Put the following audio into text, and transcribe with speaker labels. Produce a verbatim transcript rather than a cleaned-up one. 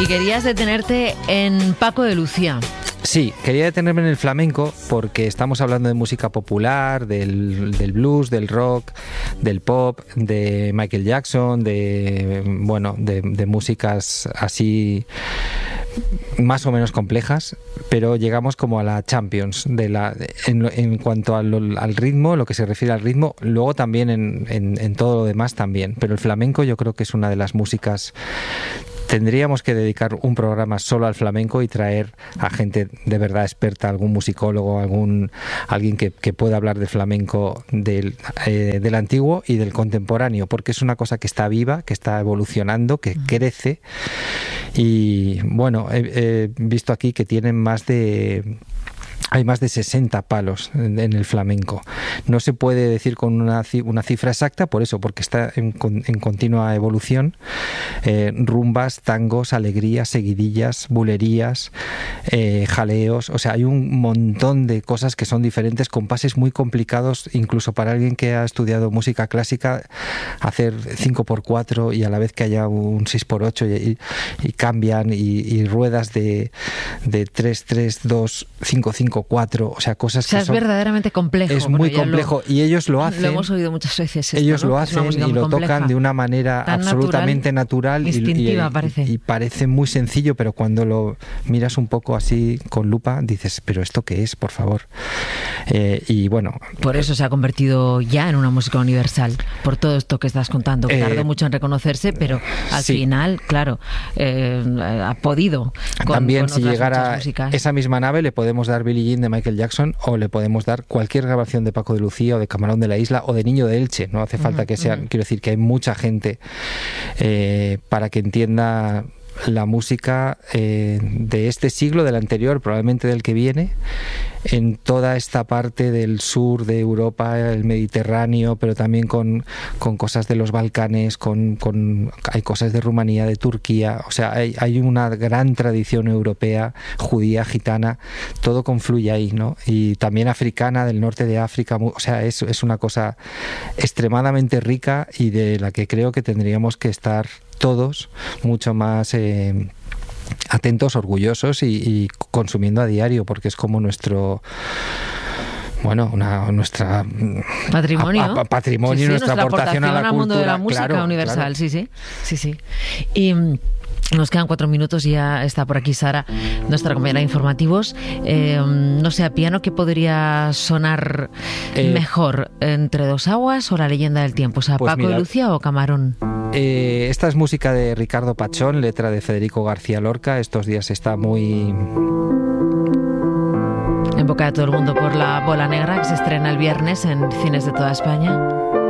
Speaker 1: Y querías detenerte en Paco de Lucía.
Speaker 2: Sí, quería detenerme en el flamenco porque estamos hablando de música popular, del, del blues, del rock, del pop, de Michael Jackson, de bueno, de, de músicas así más o menos complejas, pero llegamos como a la Champions de la en, en cuanto al, al ritmo, lo que se refiere al ritmo, luego también en, en, en todo lo demás también, pero el flamenco yo creo que es una de las músicas. Tendríamos que dedicar un programa solo al flamenco y traer a gente de verdad experta, algún musicólogo, algún alguien que, que pueda hablar de flamenco del, eh, del antiguo y del contemporáneo, porque es una cosa que está viva, que está evolucionando, que crece. Y bueno, he, he visto aquí que tienen más de... Hay más de sesenta palos en, en el flamenco. No se puede decir con una, una cifra exacta, por eso, porque está en, en continua evolución. Eh, rumbas, tangos, alegrías, seguidillas, bulerías, eh, jaleos. O sea, hay un montón de cosas que son diferentes, compases muy complicados, incluso para alguien que ha estudiado música clásica, hacer cinco por cuatro y a la vez que haya un seis por ocho y, y cambian, y, y ruedas de, de tres tres, dos, cinco cinco, cuatro, o sea, cosas
Speaker 1: o sea,
Speaker 2: que
Speaker 1: es
Speaker 2: son...
Speaker 1: verdaderamente complejo.
Speaker 2: Es muy complejo lo, y ellos lo hacen.
Speaker 1: Lo hemos oído muchas veces. Esto,
Speaker 2: ellos
Speaker 1: ¿no?
Speaker 2: lo hacen y lo
Speaker 1: compleja,
Speaker 2: tocan de una manera absolutamente natural, natural
Speaker 1: instintiva,
Speaker 2: y, y,
Speaker 1: parece.
Speaker 2: Y, y parece muy sencillo, pero cuando lo miras un poco así con lupa, dices, ¿pero esto qué es, por favor? Eh, y bueno...
Speaker 1: Por eso se ha convertido ya en una música universal, por todo esto que estás contando, que eh, tardó mucho en reconocerse, pero al sí. final, claro, eh, ha podido. Con,
Speaker 2: También
Speaker 1: con
Speaker 2: si llegara esa misma nave le podemos dar Billie Jean de Michael Jackson o le podemos dar cualquier grabación de Paco de Lucía o de Camarón de la Isla o de Niño de Elche. No hace falta uh-huh, que sean, uh-huh. quiero decir que hay mucha gente eh, para que entienda la música eh, de este siglo, del anterior, probablemente del que viene, en toda esta parte del sur de Europa, el Mediterráneo, pero también con, con cosas de los Balcanes, con, con hay cosas de Rumanía, de Turquía, o sea, hay, hay una gran tradición europea, judía, gitana, todo confluye ahí, ¿no? Y también africana, del norte de África, o sea, es, es una cosa extremadamente rica y de la que creo que tendríamos que estar todos mucho más eh, atentos, orgullosos y, y consumiendo a diario, porque es como nuestro... Bueno, una, nuestra
Speaker 1: patrimonio,
Speaker 2: a, a, patrimonio sí, sí,
Speaker 1: nuestra
Speaker 2: nuestra aportación,
Speaker 1: aportación
Speaker 2: a la
Speaker 1: al mundo
Speaker 2: cultura,
Speaker 1: de la música
Speaker 2: claro,
Speaker 1: universal,
Speaker 2: claro.
Speaker 1: sí, sí, sí, sí. Y nos quedan cuatro minutos y ya está por aquí Sara, nuestra compañera de informativos. Eh, no sé, a piano, ¿qué podría sonar eh, mejor? ¿Entre dos aguas o La leyenda del tiempo? O sea, pues Paco mira, de Lucía o Camarón.
Speaker 2: Eh, esta es música de Ricardo Pachón, letra de Federico García Lorca. Estos días está muy...
Speaker 1: en boca de todo el mundo por La Bola Negra, que se estrena el viernes en cines de toda España.